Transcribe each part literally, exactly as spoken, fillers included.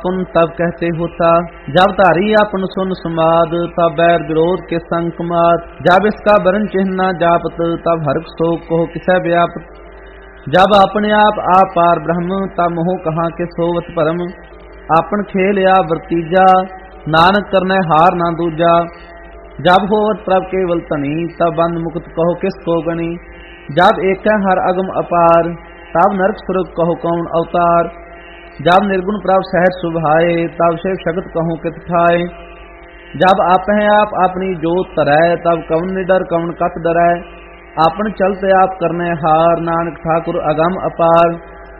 कुन तब कहते होता, जब धारी अपन सुन समाद, तब बैर विरोध के संग कुमार। जब इसका वरण चिन्ह न जापत, तब हर्क शोक को किसै व्यापत। जब अपने आप आप पार ब्रह्म, तब मोह कहाँ के सोवत परम। आपन खेल या वर्तीजा, नानक करने हार ना दूजा। जब होवत प्रभ केवल तनी, तब बंद मुक्त कहो किस को गणी। जब एक हर अगम अपार, तब नरक सुरग कहो कौन अवतार। जब निर्गुण प्रभ सहज सुभाए, तब शिव शगत कहूँ कित ठाए। जब आप हैं आप अपनी जोत तरय, तब कवन निडर कवन कत डरै। आपन चलते आप करने हार, नानक ठाकुर अगम अपार।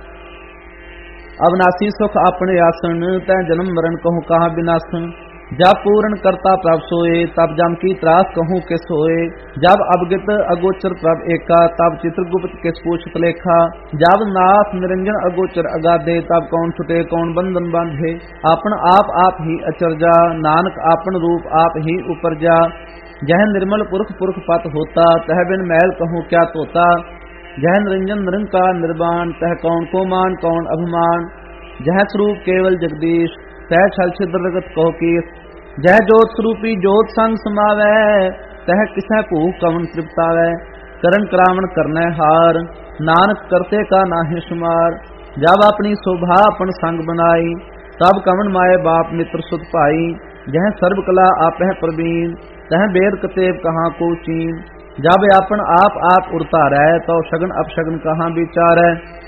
अविनाशी सुख अपने आसन, तै जन्म मरण कहूँ कहाँ विनाशन। जब पूर्ण करता प्रभ सोए, तब जम की त्रास कहूँ किस होए। जब अवगित अगोचर प्रभ एका, तब चित्रगुप्त किस पूछत लेखा। जब नाथ निरंजन अगोचर अगाधे, तब कौन छुटे कौन बंधन बांधे। आपन आप आप ही अचरजा, नानक आपन रूप आप ही उपरजा। जह निर्मल पुरख पुरख पत होता, तह बिन मैल कहूँ क्या तोता। जह निरंजन निरंकार निर्वाण, तह कौन को मान कौन अभिमान। जह स्वरूप केवल जगदीश, तह छल छिद्र रगत कहो कीस। जह जोत स्वरूपी जोत संग समावै, तह किसै भूख कवन तृप्तावै। करन करावण करनै हार, नानक करते का नाहि शुमार। जब अपनी शोभा अपन संग बनाई, तब कवन माए बाप मित्र सुत भाई। जह सर्व कला आपह प्रवीण, तह वेद कतेब कहाँ को चीन। जब अपन आप आप उड़ता रह, तो शगन अपशगन कहाँ विचारै।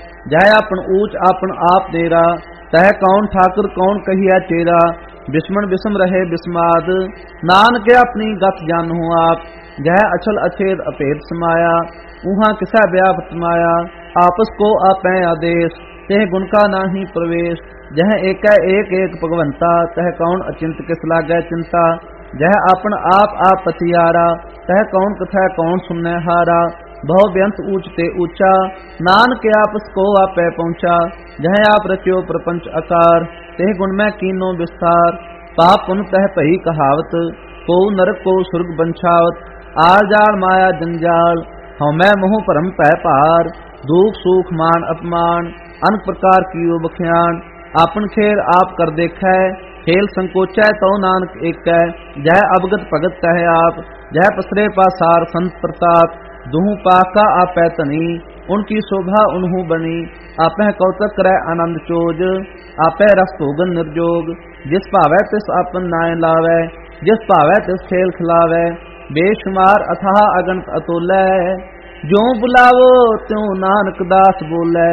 जह अपन ऊंच अपन आप तेरा, तह कौन ठाकुर कौन कहिया चेरा। बिस्मण बिस्म रहे बिस्माद, नानक अपनी गत जानहु आप। जह अचल अछेद अपेद समाया, उहाँ किसा व्यापत माया। आपस को आपै आदेश, तेह गुण का नाही प्रवेश। जह एक एक एक भगवंता, तह कौन अचिंत किस लागै चिंता। जह अपन आप आप पतियारा, तह कौन कथै कौन सुनने हारा। बहु व्यंत ऊंच ते ऊंचा, नानक आपस को आपै पहुंचा। जह आप रच्यो प्रपंच आकार, तेह गुण में कीनो विस्तार। पाप पुन तह भई कहावत, को नरक को सुर्ग बंछावत। आर जाल माया जंजाल, हमै मोह भरम पै पार। दुख सुख मान अपमान, अनेक प्रकार की बख्यान। आपन खेर आप कर देखै, खेल संकोचै तो नानक एकै। जह अवगत भगत तह आप, जह पसरे पासार संत प्रताप। दुहु पाका आपै तनी, उनकी शोभा उन्हु बनी। आपह कौतक करै आनंद चोज, आपै रस भोगन निर्जोग। जिस भावै तिस आपन नाय लावै, जिस भावै तिस खेल खिलावै। बेशुमार अथाह अगणत अतुलै, ज्यों बुलावो त्यों नानक दास बोलै।